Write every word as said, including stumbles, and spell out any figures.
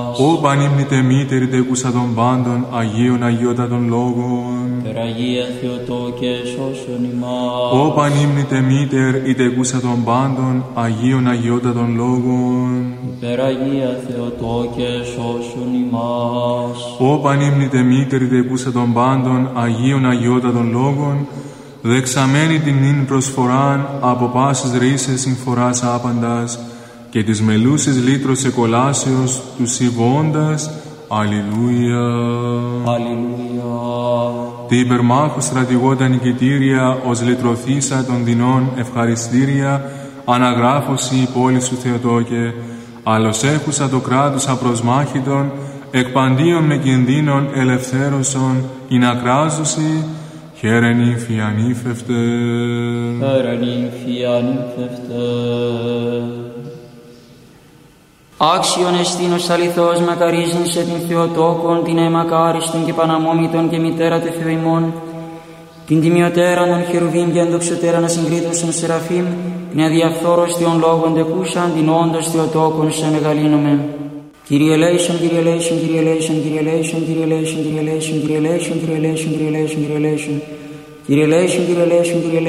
Ω πανύμνητε μήτερη τεκούσα των πάντων, Αγίων Αγιότατων Λόγων. Περαγία Θεοτόκε, σώσον ημάς. Ω πανύμνητε μήτερ η τεκούσα των πάντων, Αγίων Αγιότατων Λόγων. Περαγία Θεοτόκε, σώσον ημάς. Ω πανύμνητε μήτερη τεκούσα των πάντων, Αγίων Αγιότατων Λόγων, δεξαμένη την νυν προσφοράν από πάσης ρίσες συμφοράς άπαντας και της μελούσης λύτρος εκολάσεως του συμβώντας. Αλληλούια. Αλληλούια. Τη υπερμάχου στρατηγώτα νικητήρια ως λυτρωθήσα των δεινών ευχαριστήρια αναγράφωση η πόλη σου Θεοτόκε, άλλος έχουσα το κράτος απροσμάχητον εκπαντίον με κινδύνων ελευθέρωσον ειν ακράζωση. Χαίρε νύμφη ανήφευτε. Χαίρε νύμφη ανήφευτε. Άξιον εστίνος αληθώς μακαρίζειν σε την Θεοτόκον, την αιμακάριστον και παναμόμητον και μητέρα του Θεού ημών, την τιμιωτέραν των χερουβίμ και ενδοξωτέραν ασυγκρίτωσον σεραφείμ, την αδιαφθόρωστιον λόγων τεκούσαν, την όντως Θεοτόκον σε μεγαλύνομεν. Kyrie eleison, Kyrie eleison, Kyrie eleison, Kyrie eleison, Kyrie eleison, Kyrie eleison, Kyrie eleison, Kyrie eleison, Kyrie eleison, Kyrie eleison, Kyrie eleison, Kyrie eleison, Kyrie eleison.